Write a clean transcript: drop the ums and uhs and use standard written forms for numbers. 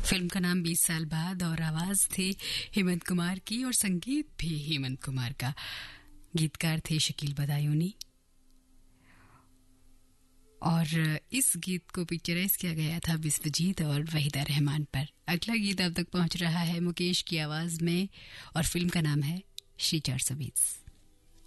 Film का नाम 20 साल बाद और आवाज थी हेमंत कुमार की और संगीत भी हेमंत कुमार का। गीतकार थे शकील बदायूनी और इस गीत को पिक्चराइज किया गया था विश्वजीत और वहीदा रहमान पर। अगला गीत अब तक पहुंच रहा है मुकेश की आवाज में और फिल्म का नाम है श्री 420।